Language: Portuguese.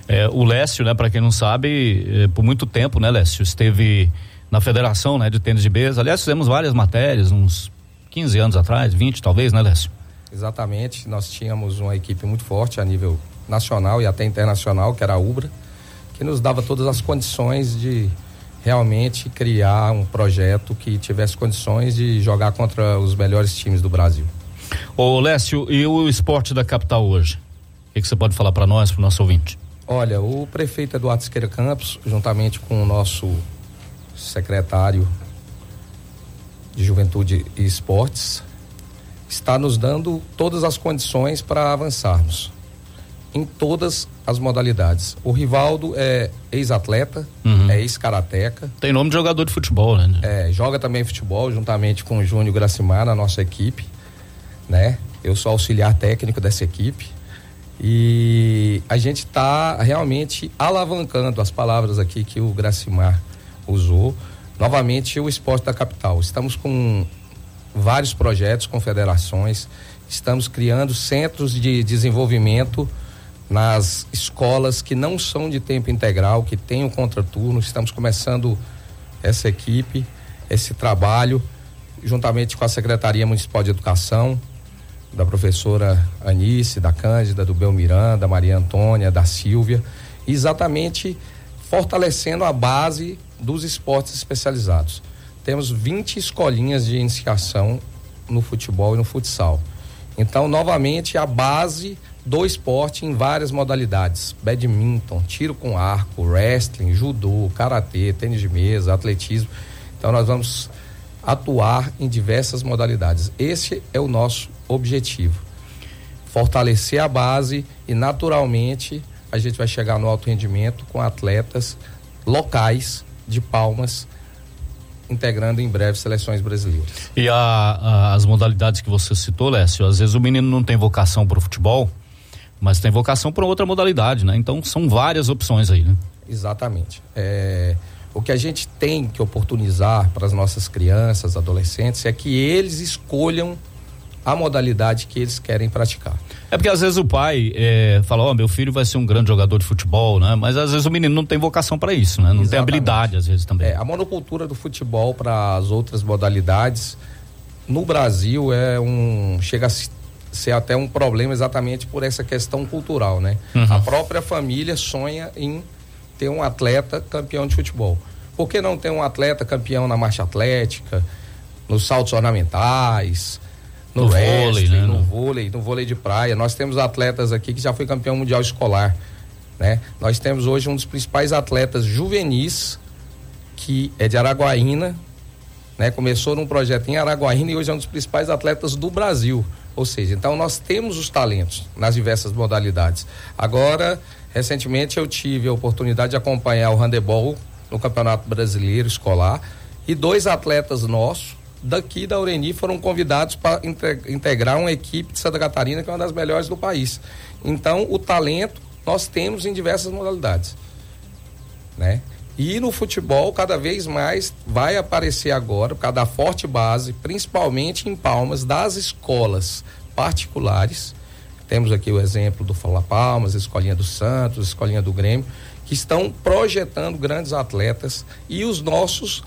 O Lécio, né, para quem não sabe, por muito tempo, né, Lécio, esteve na Federação, né, de Tênis de Mesa. Aliás, fizemos várias matérias, uns 15 anos atrás, 20 talvez, né, Lécio? Exatamente, nós tínhamos uma equipe muito forte a nível nacional e até internacional, que era a UBRA, que nos dava todas as condições de realmente criar um projeto que tivesse condições de jogar contra os melhores times do Brasil. Ô Lécio, e o esporte da capital hoje? O que você pode falar para nós, para o nosso ouvinte? Olha, o prefeito Eduardo Siqueira Campos, juntamente com o nosso secretário de Juventude e Esportes, está nos dando todas as condições para avançarmos em todas as modalidades. O Rivaldo é ex-atleta, é ex-karateca. Tem nome de jogador de futebol, né? Joga também futebol juntamente com o Júnior Gracimar na nossa equipe, né? Eu sou auxiliar técnico dessa equipe e a gente está realmente alavancando as palavras aqui que o Gracimar usou, novamente o esporte da capital. Estamos com vários projetos, confederações, estamos criando centros de desenvolvimento nas escolas que não são de tempo integral, que tem o contraturno. Estamos começando essa equipe, esse trabalho, juntamente com a Secretaria Municipal de Educação, da professora Anice, da Cândida, do Belmiranda, da Maria Antônia, da Silvia, exatamente fortalecendo a base dos esportes especializados. Temos 20 escolinhas de iniciação no futebol e no futsal. Então, novamente, a base do esporte em várias modalidades: badminton, tiro com arco, wrestling, judô, karatê, tênis de mesa, atletismo. Então nós vamos atuar em diversas modalidades. Esse é o nosso objetivo: fortalecer a base e naturalmente a gente vai chegar no alto rendimento com atletas locais de Palmas, integrando em breve seleções brasileiras. E as modalidades que você citou, Lécio, às vezes o menino não tem vocação para o futebol, mas tem vocação para outra modalidade, né? Então são várias opções aí, né? Exatamente. O que a gente tem que oportunizar para as nossas crianças, adolescentes, é que eles escolham a modalidade que eles querem praticar. É porque às vezes o pai fala, meu filho vai ser um grande jogador de futebol, né? Mas às vezes o menino não tem vocação para isso, né? Não Exatamente. Tem habilidade às vezes também. A monocultura do futebol para as outras modalidades no Brasil chega a ser até um problema exatamente por essa questão cultural, né? A própria família sonha em ter um atleta campeão de futebol. Por que não ter um atleta campeão na marcha atlética, nos saltos ornamentais, no vôlei, né? no vôlei de praia? Nós temos atletas aqui que já foi campeão mundial escolar, né? Nós temos hoje um dos principais atletas juvenis, que é de Araguaína, né? Começou num projeto em Araguaína e hoje é um dos principais atletas do Brasil. Ou seja, então nós temos os talentos nas diversas modalidades. Agora, recentemente eu tive a oportunidade de acompanhar o handebol no Campeonato Brasileiro Escolar e 2 atletas nossos daqui da Ureni foram convidados para integrar uma equipe de Santa Catarina, que é uma das melhores do país. Então, o talento nós temos em diversas modalidades, né? E no futebol, cada vez mais vai aparecer agora, por causa da forte base, principalmente em Palmas, das escolas particulares. Temos aqui o exemplo do Fala Palmas, a Escolinha do Santos, a Escolinha do Grêmio, que estão projetando grandes atletas, e os nossos